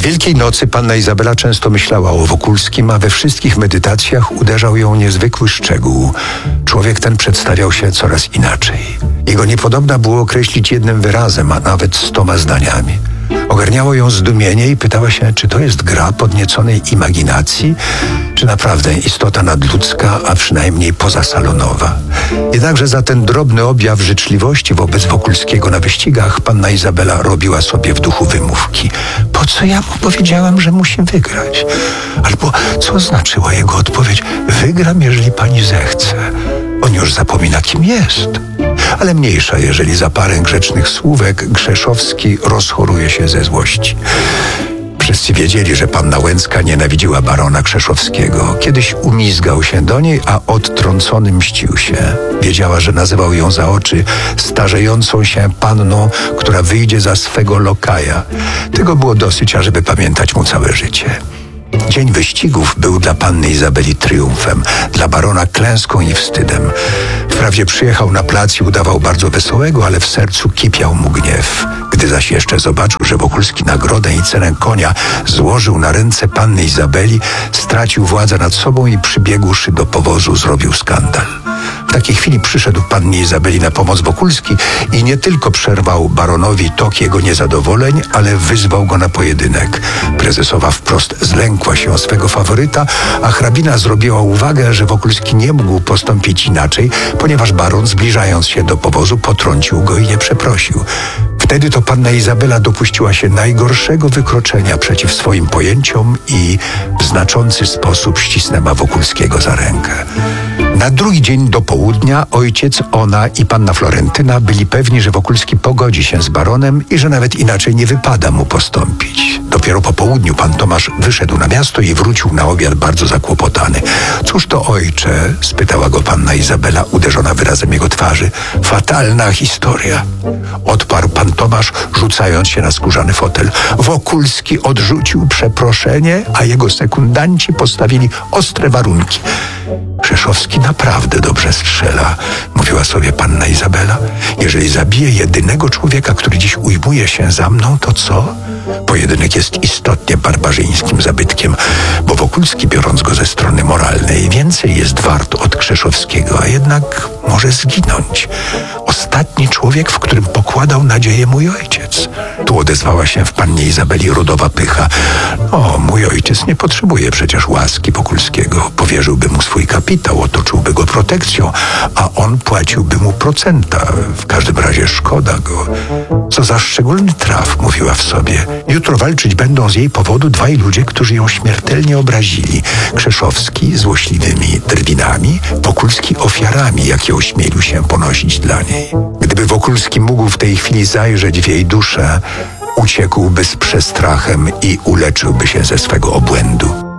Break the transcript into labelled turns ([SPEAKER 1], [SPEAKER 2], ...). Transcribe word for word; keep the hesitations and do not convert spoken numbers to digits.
[SPEAKER 1] Wielkiej Nocy panna Izabela często myślała o Wokulskim, a we wszystkich medytacjach uderzał ją niezwykły szczegół. Człowiek ten przedstawiał się coraz inaczej. Jego niepodobna było określić jednym wyrazem, a nawet stoma zdaniami. Ogarniało ją zdumienie i pytała się, czy to jest gra podnieconej imaginacji, czy naprawdę istota nadludzka, a przynajmniej pozasalonowa. Jednakże za ten drobny objaw życzliwości wobec Wokulskiego na wyścigach panna Izabela robiła sobie w duchu wymówki. Po co ja mu powiedziałam, że musi wygrać? Albo co znaczyła jego odpowiedź? Wygram, jeżeli pani zechce. On już zapomina, kim jest. Ale mniejsza, jeżeli za parę grzecznych słówek Krzeszowski rozchoruje się ze złości. Wszyscy wiedzieli, że panna Łęcka nienawidziła barona Krzeszowskiego. Kiedyś umizgał się do niej, a odtrącony mścił się. Wiedziała, że nazywał ją za oczy starzejącą się panną, która wyjdzie za swego lokaja. Tego było dosyć, ażeby pamiętać mu całe życie. Dzień wyścigów był dla panny Izabeli triumfem, dla barona klęską i wstydem. Wprawdzie przyjechał na plac i udawał bardzo wesołego, ale w sercu kipiał mu gniew. Gdy zaś jeszcze zobaczył, że Wokulski nagrodę i cenę konia złożył na ręce panny Izabeli, stracił władzę nad sobą i przybiegłszy do powozu zrobił skandal. W takiej chwili przyszedł pannie Izabeli na pomoc Wokulski i nie tylko przerwał baronowi tok jego niezadowoleń, ale wyzwał go na pojedynek. Prezesowa wprost zlękła się swego faworyta, a hrabina zrobiła uwagę, że Wokulski nie mógł postąpić inaczej, ponieważ baron, zbliżając się do powozu, potrącił go i nie przeprosił. Wtedy to panna Izabela dopuściła się najgorszego wykroczenia przeciw swoim pojęciom i w znaczący sposób ścisnęła Wokulskiego za rękę. Na drugi dzień do południa ojciec, ona i panna Florentyna byli pewni, że Wokulski pogodzi się z baronem i że nawet inaczej nie wypada mu postąpić. Dopiero po południu pan Tomasz wyszedł na miasto i wrócił na obiad bardzo zakłopotany. Cóż to, ojcze? Spytała go panna Izabela, uderzona wyrazem jego twarzy. Fatalna historia. Odparł pan Tomasz, rzucając się na skórzany fotel. Wokulski odrzucił przeproszenie, a jego sekundanci postawili ostre warunki. Krzeszowski naprawdę dobrze strzela, mówiła sobie panna Izabela. Jeżeli zabije jedynego człowieka, który dziś ujmuje się za mną, to co? Pojedynek jest istotnie barbarzyńskim zabytkiem, bo Wokulski, biorąc go ze strony moralnej, więcej jest wart od Krzeszowskiego, a jednak może zginąć. Ostatni człowiek, w którym pokładał nadzieję mój ojciec. Tu odezwała się w pannie Izabeli rodowa pycha. O, mój ojciec nie potrzebuje przecież łaski Wokulskiego. Powierzyłby mu swój kapitał, otoczyłby go protekcją, a on płaciłby mu procenta. W każdym razie szkoda go. Co za szczególny traf, mówiła w sobie. Jutro walczyć będą z jej powodu dwaj ludzie, którzy ją śmiertelnie obrazili. Krzeszowski złośliwymi drwinami, Wokulski ofiarami, jakie ośmielił się ponosić dla niej. Gdyby Wokulski mógł w tej chwili zajrzeć w jej duszę, uciekłby z przestrachem i uleczyłby się ze swego obłędu.